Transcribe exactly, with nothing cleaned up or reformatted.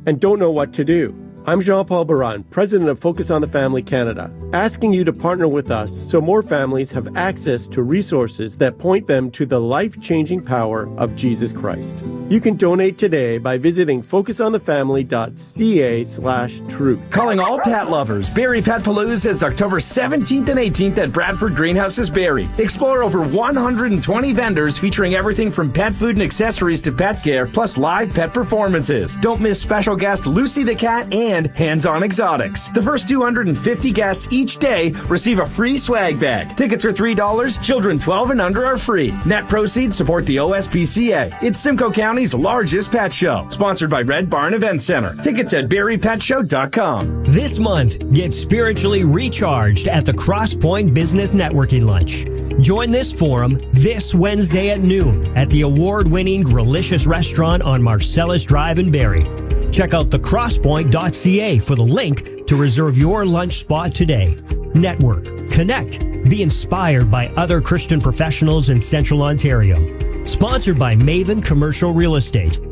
and don't know what to do. I'm Jean-Paul Baran, president of Focus on the Family Canada, asking you to partner with us so more families have access to resources that point them to the life-changing power of Jesus Christ. You can donate today by visiting focusonthefamily.ca slash truth. Calling all pet lovers, Barrie Pet Palooza is October seventeenth and eighteenth at Bradford Greenhouses, Barrie. Explore over one hundred twenty vendors featuring everything from pet food and accessories to pet care, plus live pet performances. Don't miss special guest Lucy the Cat and Hands-On Exotics. The first two hundred fifty guests each day receive a free swag bag. Tickets are three dollars. Children twelve and under are free. Net proceeds support the O S P C A. It's Simcoe County's largest pet show. Sponsored by Red Barn Event Center. Tickets at barrie pet show dot com. This month, get spiritually recharged at the Crosspoint Business Networking Lunch. Join this forum this Wednesday at noon at the award-winning Grillicious Restaurant on Marcellus Drive in Barrie. Check out the crosspoint dot c a for the link to reserve your lunch spot today. Network, connect, be inspired by other Christian professionals in Central Ontario. Sponsored by Maven Commercial Real Estate.